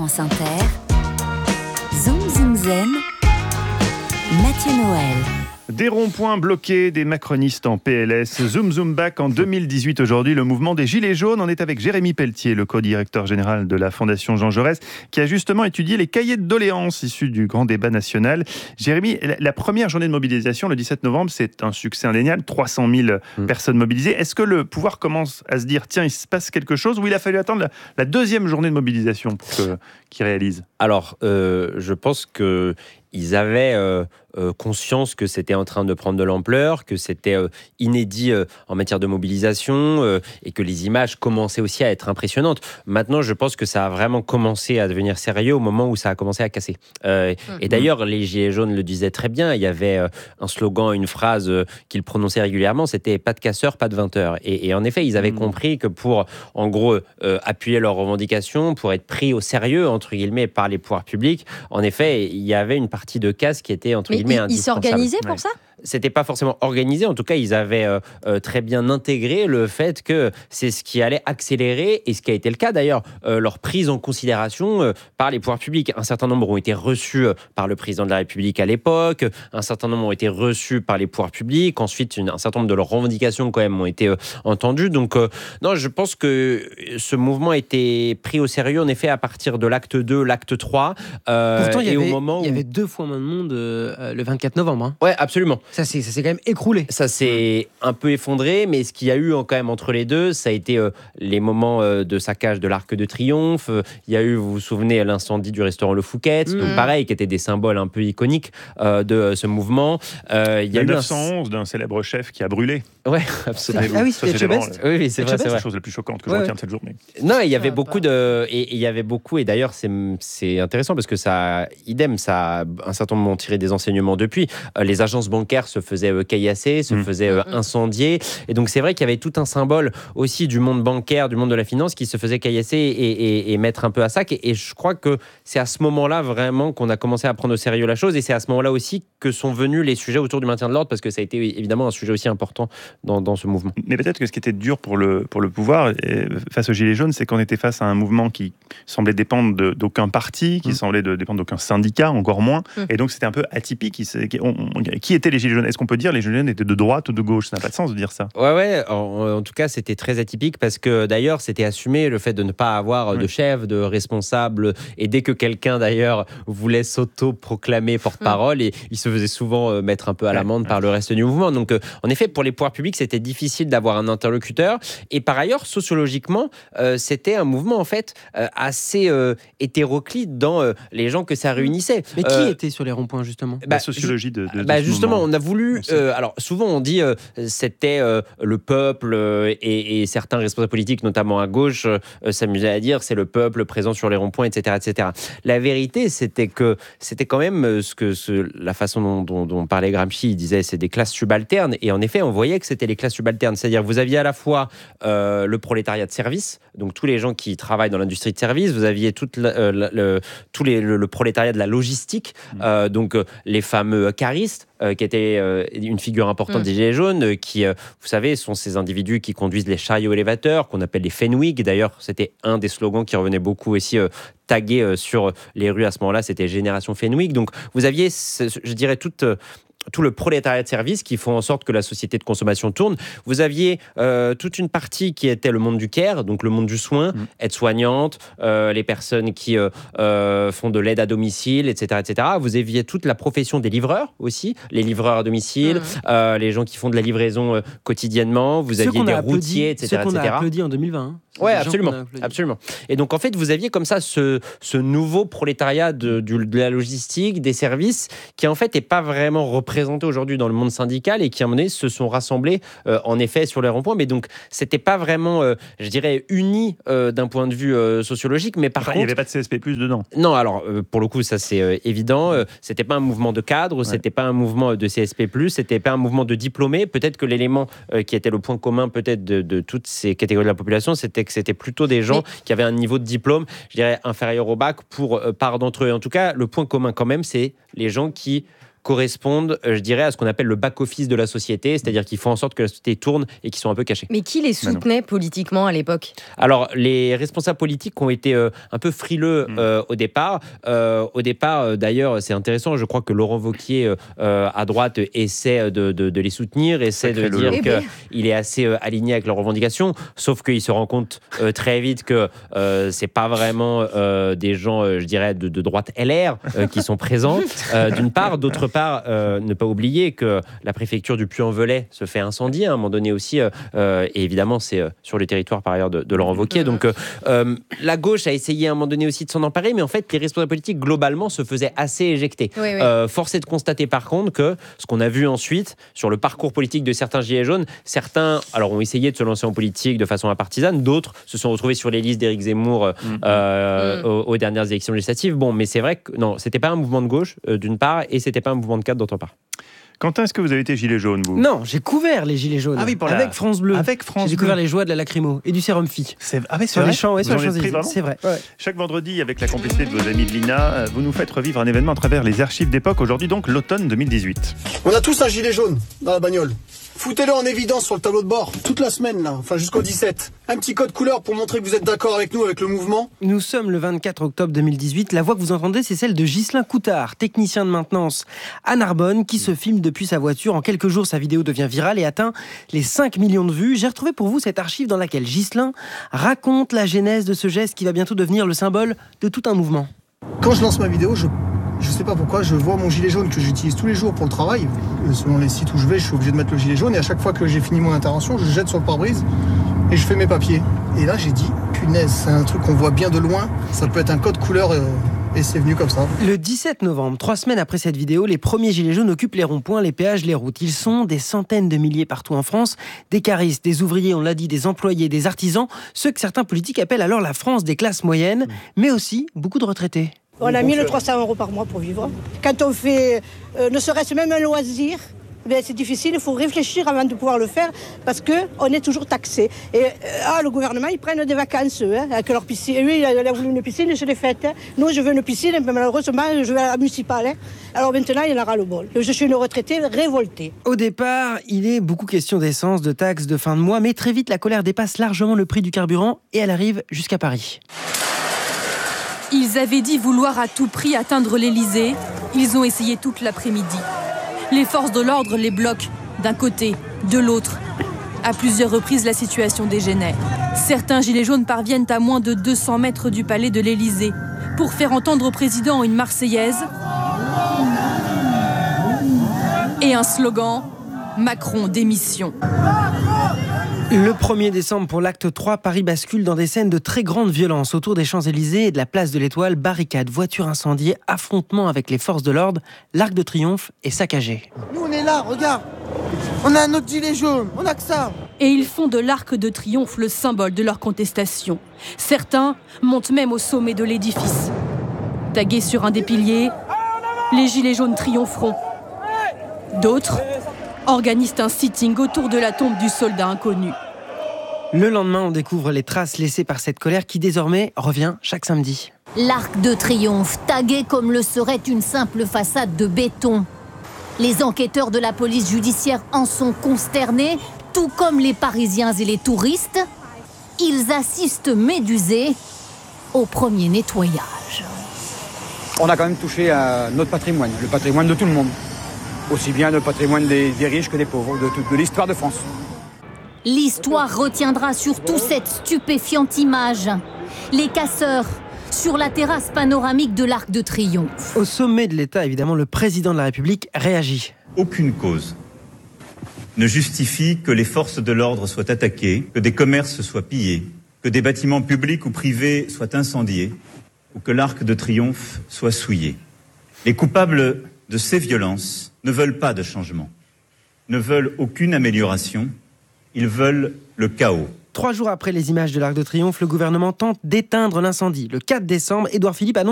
France Inter, Zoom Zoom Zen, Mathieu Noël. Des ronds-points bloqués, des macronistes en PLS. Zoom Zoom Back en 2018 aujourd'hui. Le mouvement des Gilets jaunes en est avec Jérémy Pelletier, le co-directeur général de la Fondation Jean Jaurès, qui a justement étudié les cahiers de doléances issus du grand débat national. Jérémy, la première journée de mobilisation, le 17 novembre, c'est un succès indéniable. 300 000 personnes mobilisées. Est-ce que le pouvoir commence à se dire, tiens, il se passe quelque chose, ou il a fallu attendre la deuxième journée de mobilisation pour qu'ils réalisent ? Alors, je pense qu'ils avaient conscience que c'était en train de prendre de l'ampleur, que c'était inédit en matière de mobilisation et que les images commençaient aussi à être impressionnantes. Maintenant, je pense que ça a vraiment commencé à devenir sérieux au moment où ça a commencé à casser. Et d'ailleurs, les Gilets jaunes le disaient très bien. Il y avait un slogan, une phrase qu'ils prononçaient régulièrement, c'était « pas de casseurs, pas de 20 heures ». Et en effet, ils avaient compris que pour, en gros, appuyer leurs revendications, pour être pris au sérieux, entre guillemets, par les pouvoirs publics, en effet, il y avait une partie de casse qui était, entre guillemets, indispensable. Ils s'organisaient pour ça ? C'était pas forcément organisé, en tout cas ils avaient très bien intégré le fait que c'est ce qui allait accélérer, et ce qui a été le cas d'ailleurs, leur prise en considération par les pouvoirs publics. Un certain nombre ont été reçus par le président de la République à l'époque, un certain nombre ont été reçus par les pouvoirs publics, ensuite un certain nombre de leurs revendications quand même ont été entendues. Donc non, je pense que ce mouvement a été pris au sérieux en effet à partir de l'acte 2, l'acte 3. Pourtant il y avait 2 fois moins de monde le 24 novembre. Hein. Ouais, absolument. Ça s'est quand même écroulé. Ça s'est un peu effondré, mais ce qu'il y a eu quand même entre les deux, ça a été les moments de saccage de l'Arc de Triomphe. Il y a eu, vous vous souvenez, l'incendie du restaurant Le Fouquet, donc pareil, qui étaient des symboles un peu iconiques de ce mouvement. Il y a eu 911 d'un célèbre chef qui a brûlé. Ouais, absolument. Ah oui, c'était Chebest. Oui, c'est vrai. C'est la chose la plus choquante que je retiens de cette journée. Non, il y avait beaucoup et d'ailleurs c'est intéressant parce que ça a un certain nombre ont tiré des enseignements depuis. Les agences bancaires se faisaient caillasser, se faisaient incendier, et donc c'est vrai qu'il y avait tout un symbole aussi du monde bancaire, du monde de la finance qui se faisait caillasser et mettre un peu à sac, et je crois que c'est à ce moment-là vraiment qu'on a commencé à prendre au sérieux la chose, et c'est à ce moment-là aussi que sont venus les sujets autour du maintien de l'ordre, parce que ça a été évidemment un sujet aussi important dans ce mouvement. Mais peut-être que ce qui était dur pour le pouvoir face aux Gilets jaunes, c'est qu'on était face à un mouvement qui semblait dépendre d'aucun parti, qui semblait dépendre d'aucun syndicat, encore moins, et donc c'était un peu atypique. Qui étaient les Gilets jaunes ? Est-ce qu'on peut dire les Gilets jaunes étaient de droite ou de gauche ? Ça n'a pas de sens de dire ça. Ouais. En tout cas, c'était très atypique parce que d'ailleurs, c'était assumé le fait de ne pas avoir de chef, de responsable. Et dès que quelqu'un d'ailleurs voulait s'auto-proclamer porte-parole, et il se faisait souvent mettre un peu à l'amende par le reste du mouvement. Donc, en effet, pour les pouvoirs publics, c'était difficile d'avoir un interlocuteur. Et par ailleurs, sociologiquement, c'était un mouvement en fait assez hétéroclite dans les gens que ça réunissait. Mais qui était sur les ronds-points justement ? La sociologie de justement, on a voulu. Alors souvent, on dit c'était le peuple et certains responsables politiques, notamment à gauche, s'amusaient à dire c'est le peuple présent sur les ronds-points, etc., etc. La vérité, c'était que c'était quand même la façon dont parlait Gramsci. Il disait c'est des classes subalternes, et en effet, on voyait que c'était les classes subalternes. C'est-à-dire, vous aviez à la fois le prolétariat de service, donc tous les gens qui travaillent dans l'industrie de service. Vous aviez le prolétariat de la logistique, donc les fameux caristes, qui était une figure importante des Gilets jaunes, qui, vous savez, sont ces individus qui conduisent les chariots élévateurs, qu'on appelle les Fenwick. D'ailleurs, c'était un des slogans qui revenait beaucoup aussi tagué sur les rues à ce moment-là, c'était Génération Fenwick. Donc, vous aviez, je dirais, tout le prolétariat de service qui font en sorte que la société de consommation tourne. Vous aviez toute une partie qui était le monde du care, donc le monde du soin, aides-soignantes, les personnes qui font de l'aide à domicile, etc., etc. Vous aviez toute la profession des livreurs aussi, les livreurs à domicile, les gens qui font de la livraison quotidiennement. Vous aviez des routiers, etc., ceux qu'on a etc. applaudis en 2020. Hein. Ouais, absolument. Et donc en fait, vous aviez comme ça ce nouveau prolétariat de la logistique, des services, qui en fait n'est pas vraiment représenté aujourd'hui dans le monde syndical, et qui à un moment donné se sont rassemblés en effet sur les ronds-points. Mais donc c'était pas vraiment, je dirais, uni d'un point de vue sociologique. Mais par contre, il n'y avait pas de CSP+ dedans. Non, alors pour le coup, ça c'est évident. C'était pas un mouvement de cadre, c'était pas un mouvement de CSP+, c'était pas un mouvement de diplômés. Peut-être que l'élément qui était le point commun peut-être de toutes ces catégories de la population, c'était que c'était plutôt des gens qui avaient un niveau de diplôme, je dirais, inférieur au bac pour part d'entre eux. En tout cas, le point commun quand même, c'est les gens qui correspondent, je dirais, à ce qu'on appelle le back-office de la société, c'est-à-dire qu'ils font en sorte que la société tourne et qu'ils sont un peu cachés. Mais qui les soutenait politiquement à l'époque ? Alors, les responsables politiques ont été un peu frileux au départ. D'ailleurs, c'est intéressant, je crois que Laurent Wauquiez, à droite, essaie de les soutenir, essaie de dire qu'il est assez aligné avec leurs revendications, sauf qu'il se rend compte très vite que c'est pas vraiment des gens, je dirais, de droite LR qui sont présents, d'une part. D'autre part, ne pas oublier que la préfecture du Puy-en-Velay se fait incendier à un moment donné aussi, et évidemment, c'est sur le territoire par ailleurs de Laurent Wauquiez. Donc, la gauche a essayé à un moment donné aussi de s'en emparer, mais en fait, les responsables politiques, globalement, se faisaient assez éjecter. Oui. Force est de constater, par contre, que ce qu'on a vu ensuite, sur le parcours politique de certains Gilets jaunes, certains ont essayé de se lancer en politique de façon partisane, d'autres se sont retrouvés sur les listes d'Éric Zemmour aux dernières élections législatives. Bon, mais c'est vrai que non, c'était pas un mouvement de gauche, d'une part, et c'était pas un mouvement de cadre, d'autre part. Quentin, est-ce que vous avez été gilet jaune, vous ? Non, j'ai couvert les gilets jaunes. Ah oui, avec France Bleu. Avec France Bleu. J'ai découvert les joies de la lacrymo et du sérum phi. Sur les champs, sur les Champs-Élysées. C'est vrai. Ouais. Chaque vendredi, avec la complicité de vos amis de l'INA, vous nous faites revivre un événement à travers les archives d'époque. Aujourd'hui, donc, l'automne 2018. On a tous un gilet jaune dans la bagnole. Foutez-le en évidence sur le tableau de bord, toute la semaine, là, enfin jusqu'au 17. Un petit code couleur pour montrer que vous êtes d'accord avec nous, avec le mouvement. Nous sommes le 24 octobre 2018. La voix que vous entendez, c'est celle de Ghislain Coutard, technicien de maintenance à Narbonne, qui se filme depuis sa voiture. En quelques jours, sa vidéo devient virale et atteint les 5 millions de vues. J'ai retrouvé pour vous cette archive dans laquelle Ghislain raconte la genèse de ce geste qui va bientôt devenir le symbole de tout un mouvement. Quand je lance ma vidéo, je sais pas pourquoi, je vois mon gilet jaune que j'utilise tous les jours pour le travail. Selon les sites où je vais, je suis obligé de mettre le gilet jaune et à chaque fois que j'ai fini mon intervention, je jette sur le pare-brise et je fais mes papiers. Et là, j'ai dit, punaise, c'est un truc qu'on voit bien de loin, ça peut être un code couleur et c'est venu comme ça. Le 17 novembre, 3 semaines après cette vidéo, les premiers gilets jaunes occupent les ronds-points, les péages, les routes. Ils sont des centaines de milliers partout en France, des caristes, des ouvriers, on l'a dit, des employés, des artisans, ceux que certains politiques appellent alors la France des classes moyennes, mais aussi beaucoup de retraités. On a 1300 € par mois pour vivre. Quand on fait ne serait-ce même un loisir, c'est difficile, il faut réfléchir avant de pouvoir le faire parce qu'on est toujours taxé. Et le gouvernement, ils prennent des vacances avec leur piscine. Lui, il a voulu une piscine, je l'ai faite. Nous, je veux une piscine, mais malheureusement, je vais à la municipale. Alors maintenant, il en aura le bol. Je suis une retraitée révoltée. Au départ, il est beaucoup question d'essence, de taxes, de fin de mois, mais très vite, la colère dépasse largement le prix du carburant et elle arrive jusqu'à Paris. Ils avaient dit vouloir à tout prix atteindre l'Élysée. Ils ont essayé toute l'après-midi. Les forces de l'ordre les bloquent d'un côté, de l'autre. À plusieurs reprises, la situation dégénère. Certains gilets jaunes parviennent à moins de 200 mètres du palais de l'Élysée pour faire entendre au président une Marseillaise et un slogan « Macron démission ». Le 1er décembre, pour l'acte 3, Paris bascule dans des scènes de très grande violence. Autour des Champs-Élysées et de la place de l'Étoile, barricades, voitures incendiées, affrontements avec les forces de l'ordre, l'Arc de Triomphe est saccagé. Nous, on est là, regarde. On a notre gilet jaune, on a que ça. Et ils font de l'Arc de Triomphe le symbole de leur contestation. Certains montent même au sommet de l'édifice. Tagués sur un des piliers, les gilets jaunes triompheront. D'autres organisent un sitting autour de la tombe du soldat inconnu. Le lendemain, on découvre les traces laissées par cette colère qui désormais revient chaque samedi. L'Arc de Triomphe, tagué comme le serait une simple façade de béton. Les enquêteurs de la police judiciaire en sont consternés, tout comme les Parisiens et les touristes. Ils assistent médusés au premier nettoyage. On a quand même touché à notre patrimoine, le patrimoine de tout le monde. Aussi bien le patrimoine des riches que des pauvres, de l'histoire de France. L'histoire retiendra surtout cette stupéfiante image. Les casseurs sur la terrasse panoramique de l'Arc de Triomphe. Au sommet de l'État, évidemment, le président de la République réagit. Aucune cause ne justifie que les forces de l'ordre soient attaquées, que des commerces soient pillés, que des bâtiments publics ou privés soient incendiés, ou que l'Arc de Triomphe soit souillé. Les coupables de ces violences ne veulent pas de changement, ne veulent aucune amélioration, ils veulent le chaos. 3 jours après les images de l'Arc de Triomphe, le gouvernement tente d'éteindre l'incendie. Le 4 décembre, Édouard Philippe annonce